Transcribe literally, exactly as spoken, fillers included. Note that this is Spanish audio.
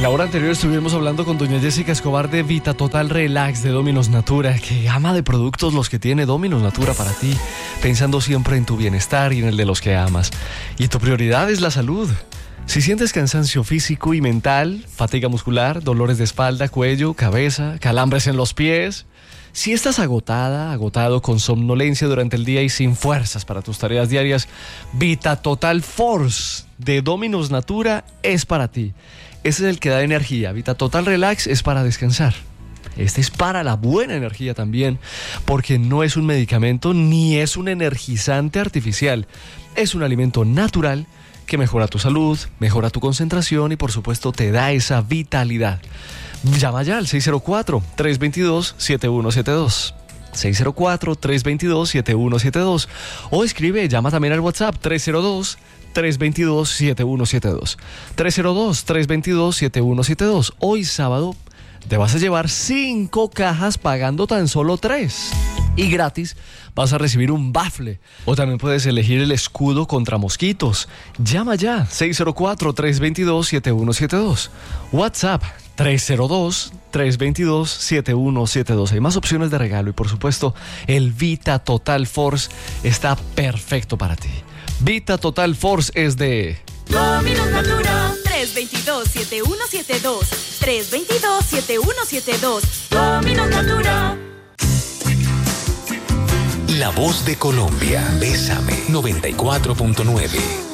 la hora anterior estuvimos hablando con doña Jessica Escobar de Vita Total Relax de Dominos Natura, que ama de productos los que tiene Dominos Natura para ti, pensando siempre en tu bienestar y en el de los que amas. Y tu prioridad es la salud. Si sientes cansancio físico y mental, fatiga muscular, dolores de espalda, cuello, cabeza, calambres en los pies, si estás agotada, agotado, con somnolencia durante el día y sin fuerzas para tus tareas diarias, Vita Total Force de Dominos Natura es para ti. Ese es el que da energía. Vita Total Relax es para descansar. Este es para la buena energía también, porque no es un medicamento ni es un energizante artificial. Es un alimento natural que mejora tu salud, mejora tu concentración y por supuesto te da esa vitalidad. Llama ya al seis cero cuatro, tres dos dos, siete uno siete dos. seis cero cuatro, tres dos dos, siete uno siete dos. O escribe, llama también al WhatsApp tres cero dos, tres dos dos, siete uno siete dos. tres cero dos, tres dos dos, siete uno siete dos. Hoy sábado te vas a llevar cinco cajas pagando tan solo tres. Y gratis vas a recibir un bafle. O también puedes elegir el escudo contra mosquitos. Llama ya, seis cero cuatro, tres dos dos, siete uno siete dos. WhatsApp tres cero dos, tres dos dos, siete uno siete dos. Hay más opciones de regalo y por supuesto el Vita Total Force está perfecto para ti. Vita Total Force es de Dominos Natura. tres dos dos, siete uno siete dos. tres dos dos, siete uno siete dos. Dominos Natura. La voz de Colombia. Bésame. noventa y cuatro punto nueve.